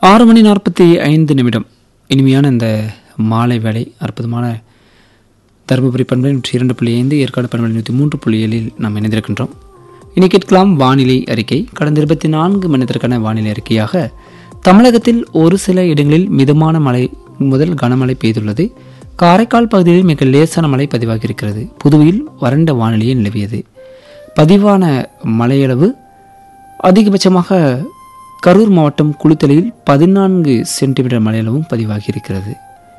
6:45 இனிமையான இந்த மாலை வேளை அற்புதமான தருமபுரி பண்பலை 102.5 ஏற்காடு பண்பலை 103.7 நாம் இணைந்திருக்கின்றோம். இனி கேட்கலாம் வானிலை அறிக்கை. கடந்த 24 மணி நேரத்திற்கான வானிலை அறிக்கையாக தமிழகத்தில் ஒரு சில இடங்களில் மிதமான மழை முதல் கனமழை பெய்துள்ளது. காரைக்கால் பகுதியில் மிக லேசான மழை பதிவாகியிருக்கிறது. புதுவையில் வறண்ட வானிலையே நிலவியது. பதிவான மழையளவு அதிகபட்சமாக கரூர் மாவட்டம் குளித்தலையில் 14 centimetre மழையளவும் பதிவாகியிருக்கிறது.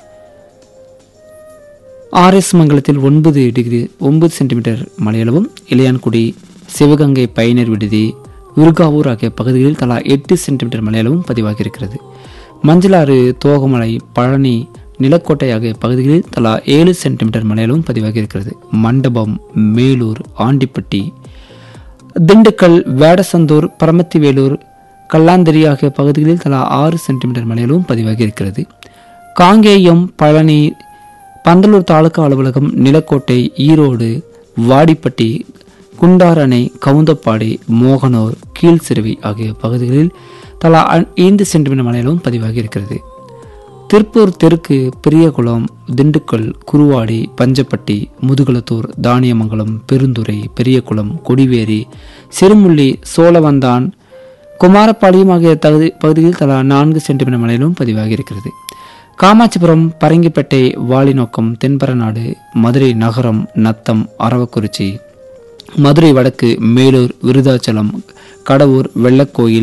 RS மங்கலத்தில் 9 centimetre மழையளவும், Ilayangudi, Sivaganga பயனர் விடுதி, விருகாவூர் ஆகிய பகுதிகளில் தலா 8 சென்டிமீட்டர் மழையளவும் பதிவாகியிருக்கிறது. மஞ்சளாறு, தோகமலை, பழனி, நிலக்கோட்டை ஆகிய பகுதிகளில் தலா 7 சென்டிமீட்டர் மழையளவும் பதிவாகியிருக்கிறது. மண்டபம், மேலூர், ஆண்டிப்பட்டி, திண்டுக்கல், வேடசந்தூர், பரமத்திவேலூர், கல்லாந்தரி ஆகிய பகுதிகளில் தலா 6 சென்டிமீட்டர் மழையளவும் பதிவாகியிருக்கிறது. காங்கேயம், பழனி, பந்தலூர் தாலுகா அலுவலகம், நிலக்கோட்டை, ஈரோடு, வாடிப்பட்டி, குண்டார் அணை, கவுந்தப்பாடி, மோகனூர், கீழ்சிறுவி ஆகிய பகுதிகளில் தலா 5 சென்டிமீட்டர் மழையளவும் பதிவாகியிருக்கிறது. திருப்பூர் தெற்கு, பெரியகுளம், திண்டுக்கல், குருவாடி, பஞ்சப்பட்டி, முதுகுளத்தூர், தானியமங்கலம், பெருந்துறை, பெரியகுளம், கொடிவேரி, சிறுமுள்ளி, சோழவந்தான், குமாரபாளையம் ஆகிய பகுதிகளில் தலா 4 சென்டிமீட்டர் மழையிலும் பதிவாகியிருக்கிறது. காமாட்சிபுரம், பரங்கிப்பேட்டை, வாலிநோக்கம், தென்பரநாடு, மதுரை நகரம், நத்தம், அரவக்குறிச்சி, மதுரை வடக்கு, மேலூர், விருதாச்சலம், கடவூர், வெள்ளக்கோயில்,